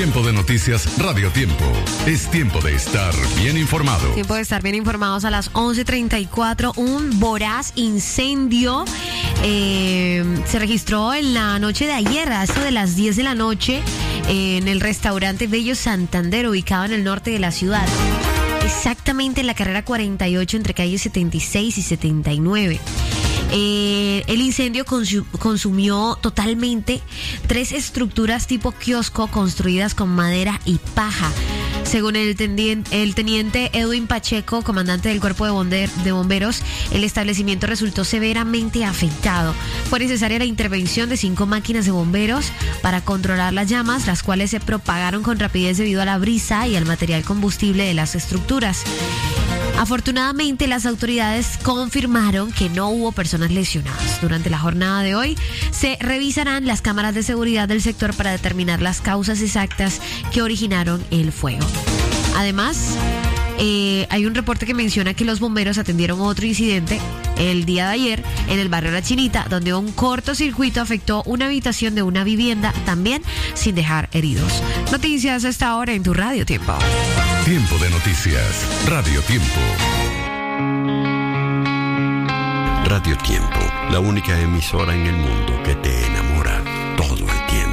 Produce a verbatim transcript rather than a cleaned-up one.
Tiempo de noticias Radio Tiempo. Es tiempo de estar bien informado. Tiempo de estar bien informados a las once treinta y cuatro. Un voraz incendio eh, se registró en la noche de ayer, a eso de las diez de la noche, en el restaurante Bello Santander, ubicado en el norte de la ciudad. Exactamente en la carrera cuarenta y ocho entre calles setenta y seis y setenta y nueve. Eh, el incendio consu- consumió totalmente tres estructuras tipo kiosco construidas con madera y paja. Según el, tendien- el teniente Edwin Pacheco, comandante del cuerpo de, bonder- de bomberos, el establecimiento resultó severamente afectado. Fue necesaria la intervención de cinco máquinas de bomberos para controlar las llamas, las cuales se propagaron con rapidez debido a la brisa y al material combustible de las estructuras. Afortunadamente, las autoridades confirmaron que no hubo personas lesionadas. Durante la jornada de hoy, se revisarán las cámaras de seguridad del sector para determinar las causas exactas que originaron el fuego. Además, eh, hay un reporte que menciona que los bomberos atendieron otro incidente el día de ayer en el barrio La Chinita, donde un cortocircuito afectó una habitación de una vivienda, también sin dejar heridos. Noticias a esta hora en tu Radio Tiempo. Tiempo de noticias Radio Tiempo. Radio Tiempo, la única emisora en el mundo que te enamora todo el tiempo.